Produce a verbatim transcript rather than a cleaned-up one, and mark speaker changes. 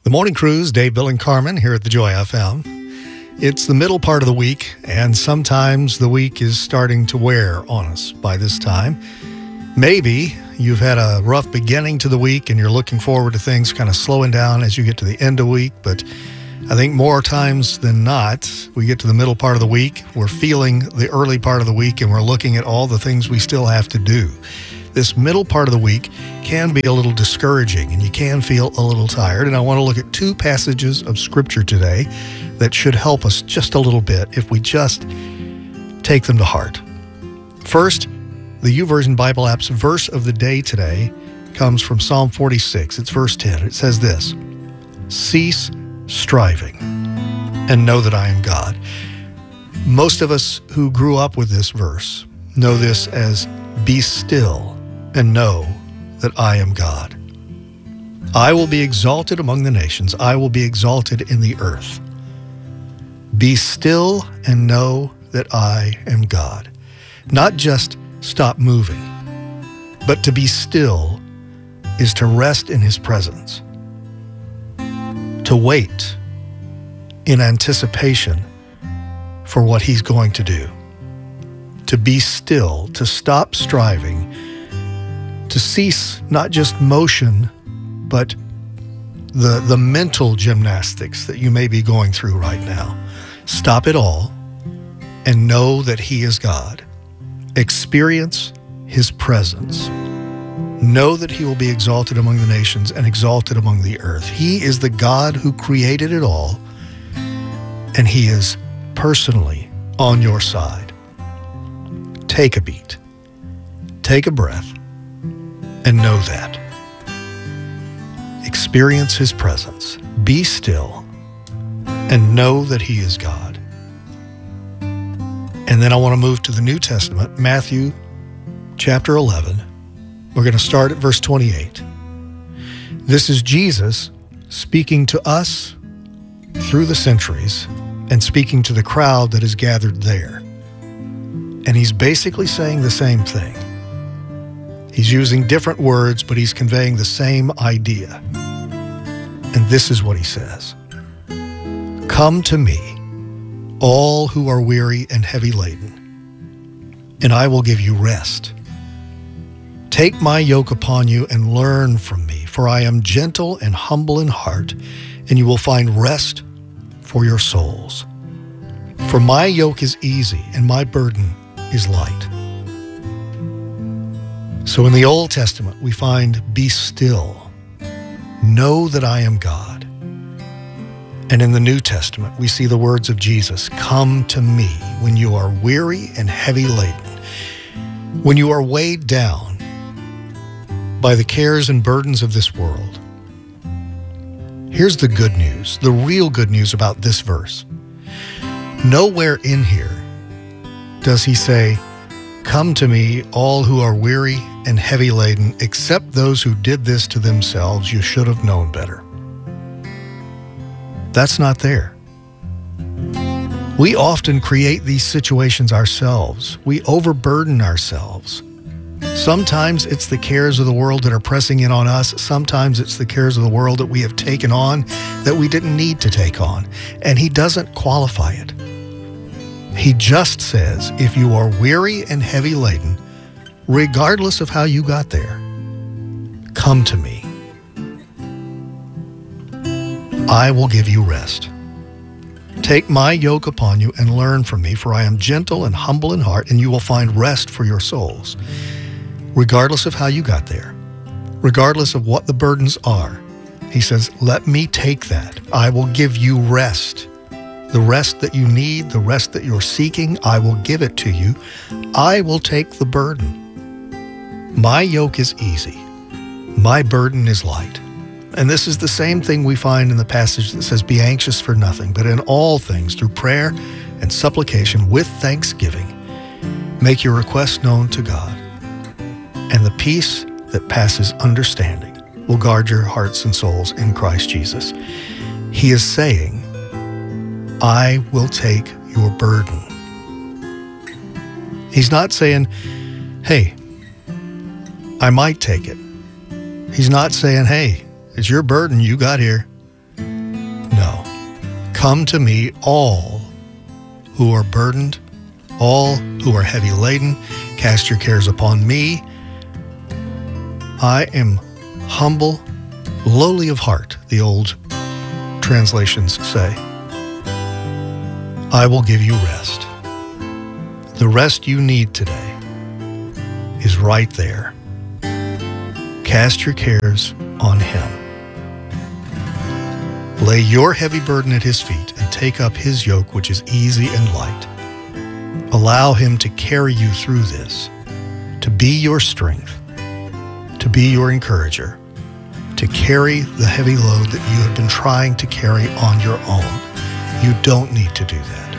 Speaker 1: The Morning Cruise, Dave, Bill, and Carmen here at the Joy F M. It's the middle part of the week, and sometimes the week is starting to wear on us by this time. Maybe you've had a rough beginning to the week and you're looking forward to things kind of slowing down as you get to the end of the week, but I think more times than not, we get to the middle part of the week, we're feeling the early part of the week, and we're looking at all the things we still have to do. This middle part of the week can be a little discouraging, and you can feel a little tired, and I want to look at two passages of Scripture today that should help us just a little bit if we just take them to heart. First, the YouVersion Bible app's verse of the day today comes from Psalm forty-six. It's verse ten. It says this: "Cease striving and know that I am God." Most of us who grew up with this verse know this as "Be still and know that I am God. I will be exalted among the nations. I will be exalted in the earth. Be still and know that I am God." Not just stop moving, but to be still is to rest in His presence, to wait in anticipation for what He's going to do, to be still, to stop striving, to cease not just motion, but the, the mental gymnastics that you may be going through right now. Stop it all and know that He is God. Experience His presence. Know that He will be exalted among the nations and exalted among the earth. He is the God who created it all, and He is personally on your side. Take a beat, take a breath, and know that. Experience His presence. Be still and know that He is God. And then I want to move to the New Testament, Matthew chapter eleven. We're going to start at verse twenty-eight. This is Jesus speaking to us through the centuries and speaking to the crowd that is gathered there. And He's basically saying the same thing. He's using different words, but He's conveying the same idea. And this is what He says: "Come to me, all who are weary and heavy laden, and I will give you rest. Take my yoke upon you and learn from me, for I am gentle and humble in heart, and you will find rest for your souls. For my yoke is easy and my burden is light." So in the Old Testament, we find "be still, know that I am God." And in the New Testament, we see the words of Jesus: "Come to me when you are weary and heavy laden, when you are weighed down by the cares and burdens of this world." Here's the good news, the real good news about this verse. Nowhere in here does He say, "Come to me, all who are weary and heavy laden, except those who did this to themselves. You should have known better." That's not there. We often create these situations ourselves. We overburden ourselves. Sometimes it's the cares of the world that are pressing in on us. Sometimes it's the cares of the world that we have taken on that we didn't need to take on. And He doesn't qualify it. He just says, if you are weary and heavy laden, regardless of how you got there, come to me. I will give you rest. Take my yoke upon you and learn from me, for I am gentle and humble in heart, and you will find rest for your souls. Regardless of how you got there, regardless of what the burdens are, He says, let me take that. I will give you rest. The rest that you need, the rest that you're seeking, I will give it to you. I will take the burden. My yoke is easy. My burden is light. And this is the same thing we find in the passage that says, "Be anxious for nothing, but in all things, through prayer and supplication with thanksgiving, make your requests known to God. And the peace that passes understanding will guard your hearts and souls in Christ Jesus." He is saying, I will take your burden. He's not saying, hey, I might take it. He's not saying, hey, it's your burden you got here. Come to me, all who are burdened, all who are heavy laden. Cast your cares upon me. I am humble, lowly of heart, the old translations say. I will give you rest. The rest you need today is right there. Cast your cares on him. Lay your heavy burden at his feet and take up his yoke, which is easy and light. Allow him to carry you through this, to be your strength, to be your encourager, to carry the heavy load that you have been trying to carry on your own. You don't need to do that.